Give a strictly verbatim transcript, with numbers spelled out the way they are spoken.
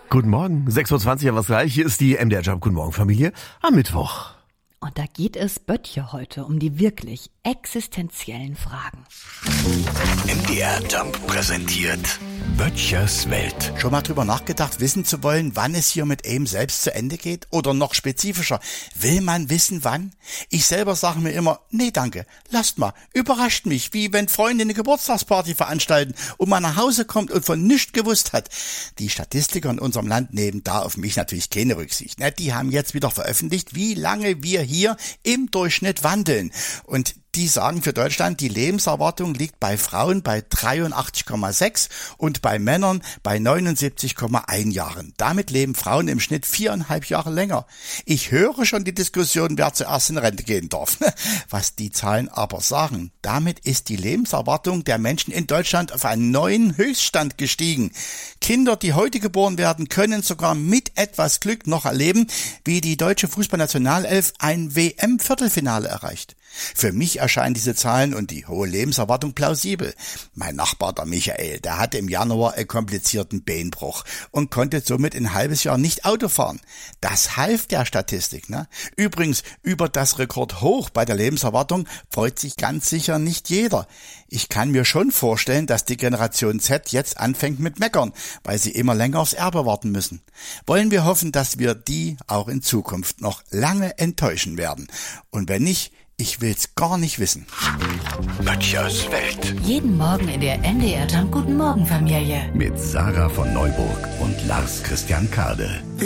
Guten Morgen, sechs Uhr zwanzig, was gleich. Hier ist die M D R Jump. Guten Morgen, Familie. Am Mittwoch. Und da geht es Böttcher heute um die wirklich existenziellen Fragen. M D R Jump präsentiert Böttchers Welt. Schon mal drüber nachgedacht, wissen zu wollen, wann es hier mit einem selbst zu Ende geht? Oder noch spezifischer, will man wissen, wann? Ich selber sage mir immer, nee danke, lasst mal, überrascht mich, wie wenn Freunde eine Geburtstagsparty veranstalten und man nach Hause kommt und von nichts gewusst hat. Die Statistiker in unserem Land nehmen da auf mich natürlich keine Rücksicht. Die haben jetzt wieder veröffentlicht, wie lange wir hier im Durchschnitt wandeln. Und die sagen für Deutschland, die Lebenserwartung liegt bei Frauen bei dreiundachtzig Komma sechs und bei Männern bei neunundsiebzig Komma eins Jahren. Damit leben Frauen im Schnitt viereinhalb Jahre länger. Ich höre schon die Diskussion, wer zuerst in Rente gehen darf. Was die Zahlen aber sagen, damit ist die Lebenserwartung der Menschen in Deutschland auf einen neuen Höchststand gestiegen. Kinder, die heute geboren werden, können sogar mit etwas Glück noch erleben, wie die deutsche Fußballnationalelf ein W M-Viertelfinale erreicht. Für mich erscheinen diese Zahlen und die hohe Lebenserwartung plausibel. Mein Nachbar, der Michael, der hatte im Januar einen komplizierten Beinbruch und konnte somit ein halbes Jahr nicht Auto fahren. Das half der Statistik, ne? Übrigens, über das Rekordhoch bei der Lebenserwartung freut sich ganz sicher nicht jeder. Ich kann mir schon vorstellen, dass die Generation Z jetzt anfängt mit Meckern, weil sie immer länger aufs Erbe warten müssen. Wollen wir hoffen, dass wir die auch in Zukunft noch lange enttäuschen werden. Und wenn nicht, ich will's gar nicht wissen. Böttchers Welt. Jeden Morgen in der M D R Jump. Guten Morgen, Familie. Mit Sarah von Neuburg und Lars Christian Kade.